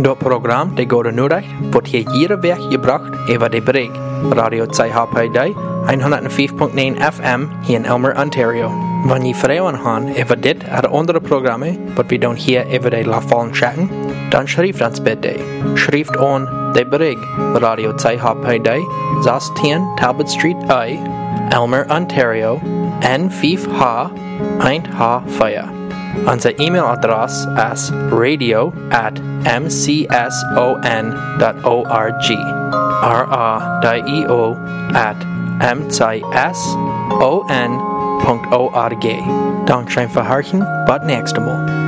Dat program de Goede Noordicht wordt hier jede week gebracht over de bereik. Radio CHPD 105.9 FM hier in Elmer, Ontario. Wanneer je vragen hebt over dit en andere programma, wat we doen hier over de laatste chatten, dan schrijf ons bitte. Schrijf aan de bereik Radio CHPD 16 Talbot Street I, Elmer, Ontario, N5H1H4. Onze e-mailadres is radio@mcson.org. radio@mcson.org. Dank schön für Herrchen, bis nächstes Mal.